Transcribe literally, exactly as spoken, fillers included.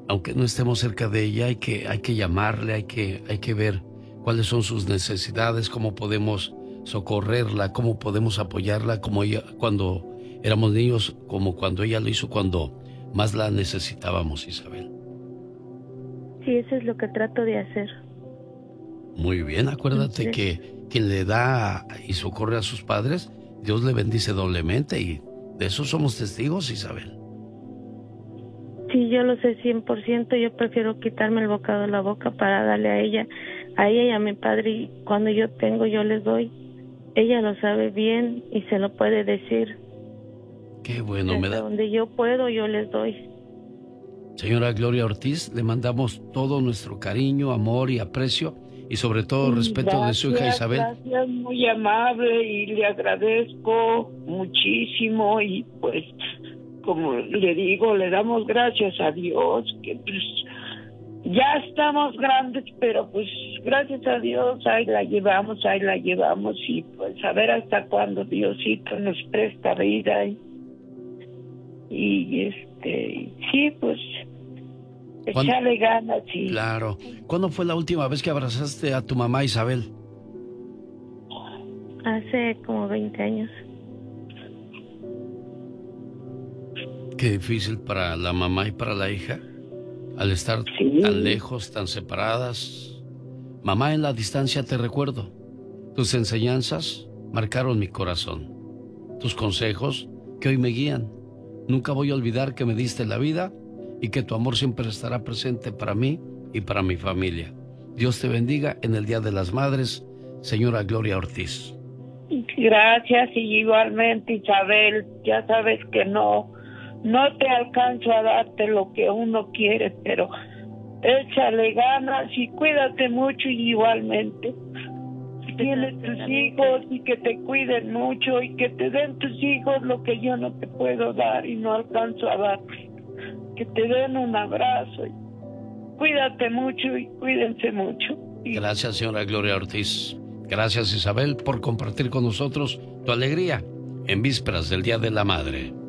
aunque no estemos cerca de ella, hay que, hay que llamarle, hay que, hay que ver cuáles son sus necesidades, cómo podemos socorrerla, cómo podemos apoyarla, como ella cuando éramos niños, como cuando ella lo hizo cuando más la necesitábamos, Isabel. Sí, eso es lo que trato de hacer. Muy bien, acuérdate Sí. que quien le da y socorre a sus padres, Dios le bendice doblemente, y de eso somos testigos, Isabel. Sí, yo lo sé cien por ciento. Yo prefiero quitarme el bocado de la boca para darle a ella, a ella y a mi padre. Y cuando yo tengo, yo les doy. Ella lo sabe bien y se lo puede decir. Qué bueno, Hasta me da. donde yo puedo, yo les doy. Señora Gloria Ortiz, le mandamos todo nuestro cariño, amor y aprecio, y sobre todo respeto Gracias, de su hija Isabel. Gracias, muy amable, y le agradezco muchísimo, y pues, como le digo, le damos gracias a Dios, que pues ya estamos grandes, pero pues gracias a Dios ahí la llevamos, ahí la llevamos, y pues a ver hasta cuándo Diosito nos presta vida, y, y este, sí, pues ¿Cuándo? echarle ganas. Y Claro. ¿Cuándo fue la última vez que abrazaste a tu mamá, Isabel? Hace como veinte años. Qué difícil para la mamá y para la hija, al estar Sí. tan lejos, tan separadas. Mamá, en la distancia te recuerdo. Tus enseñanzas marcaron mi corazón. Tus consejos que hoy me guían. Nunca voy a olvidar que me diste la vida y que tu amor siempre estará presente para mí y para mi familia. Dios te bendiga en el Día de las Madres, señora Gloria Ortiz. Gracias, y igualmente, Isabel, ya sabes que no, no te alcanzo a darte lo que uno quiere, pero échale ganas y cuídate mucho, y igualmente. Tienes tus hijos, y que te cuiden mucho, y que te den tus hijos lo que yo no te puedo dar y no alcanzo a dar. Que te den un abrazo. Y cuídate mucho y cuídense mucho. Y Gracias, señora Gloria Ortiz. Gracias, Isabel, por compartir con nosotros tu alegría en vísperas del Día de la Madre.